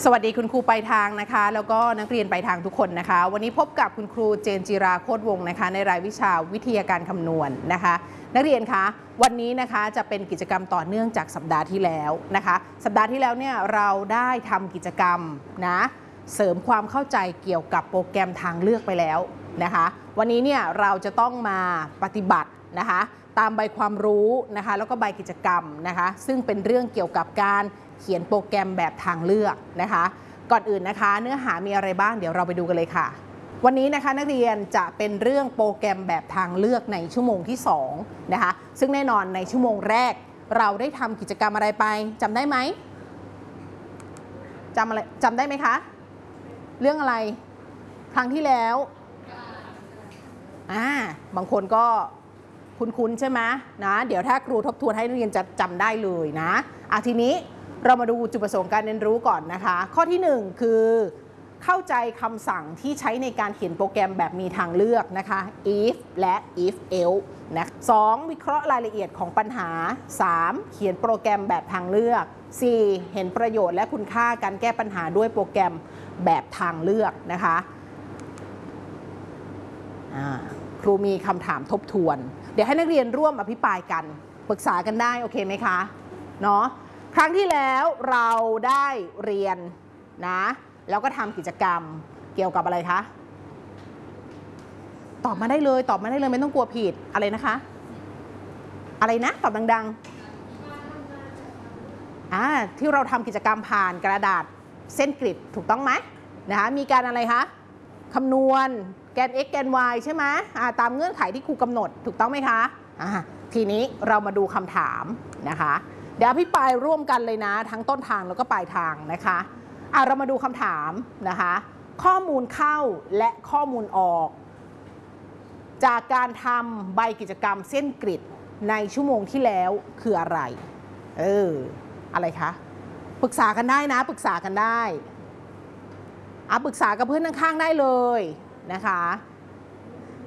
วัสดีคุณครูปลายทางนะคะแล้วก็นักเรียนปลายทางทุกคนนะคะวันนี้พบกับคุณครูเจนจิราโคตรวงศ์นะคะในรายวิชาวิทยาการคำนวณนะคะนักเรียนคะวันนี้นะคะจะเป็นกิจกรรมต่อเนื่องจากสัปดาห์ที่แล้วนะคะสัปดาห์ที่แล้วเนี่ยเราได้ทำกิจกรรมนะเสริมความเข้าใจเกี่ยวกับโปรแกรมทางเลือกไปแล้วนะคะวันนี้เนี่ยเราจะต้องมาปฏิบัตินะคะตามใบความรู้นะคะแล้วก็ใบกิจกรรมนะคะซึ่งเป็นเรื่องเกี่ยวกับการเขียนโปรแกรมแบบทางเลือกนะคะก่อนอื่นนะคะเนื้อหามีอะไรบ้างเดี๋ยวเราไปดูกันเลยค่ะวันนี้นะคะนักเรียนจะเป็นเรื่องโปรแกรมแบบทางเลือกในชั่วโมงที่2นะคะซึ่งแน่นอนในชั่วโมงแรกเราได้ทำกิจกรรมอะไรไปจำได้ไหมจำได้ไหมคะเรื่องอะไรครั้งที่แล้วบางคนก็คุ้นๆใช่ไหมนะเดี๋ยวถ้าครูทบทวนให้นักเรียนจะจำได้เลยนะทีนี้เรามาดูจุดประสงค์การเรียนรู้ก่อนนะคะข้อที่1คือเข้าใจคำสั่งที่ใช้ในการเขียนโปรแกรมแบบมีทางเลือกนะคะ if และ if else นะ2วิเคราะห์รายละเอียดของปัญหา3เขียนโปรแกรมแบบทางเลือก4เห็นประโยชน์และคุณค่าการแก้ปัญหาด้วยโปรแกรมแบบทางเลือกนะคะครูมีคำถามทบทวนเดี๋ยวให้นักเรียนร่วมอภิปรายกันปรึกษากันได้โอเคไหมคะเนาะครั้งที่แล้วเราได้เรียนนะแล้วก็ทำกิจกรรมเกี่ยวกับอะไรคะตอบมาได้เลยไม่ต้องกลัวผิดอะไรนะคะอะไรนะตอบดังๆที่เราทำกิจกรรมผ่านกระดาษเส้นกริดถูกต้องไหมนะคะมีการอะไรคะคำนวณแกน x แกน y ใช่ไหมตามเงื่อนไขที่ครูกำหนดถูกต้องไหมคะทีนี้เรามาดูคำถามนะคะเดี๋ยวอภิปรายร่วมกันเลยนะทั้งต้นทางแล้วก็ปลายทางนะคะเรามาดูคำถามนะคะข้อมูลเข้าและข้อมูลออกจากการทำใบกิจกรรมเส้นกริดในชั่วโมงที่แล้วคืออะไรอะไรคะปรึกษากันได้นะปรึกษากันได้ปรึกษากับเพื่อนข้างๆได้เลยนะคะ